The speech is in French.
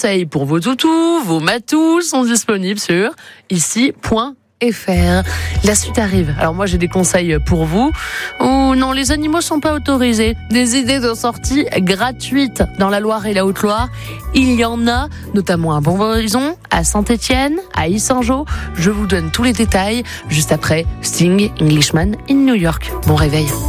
conseils pour vos toutous, vos matous sont disponibles sur ici.fr. La suite arrive. Alors moi j'ai des conseils pour vous. Oh non, les animaux sont pas autorisés. Des idées de sortie gratuites dans la Loire et la Haute-Loire. Il y en a, notamment à Bonvoison, à Saint-Étienne, à Yssingeaux. Je vous donne tous les détails juste après Sting, Englishman in New York. Bon réveil.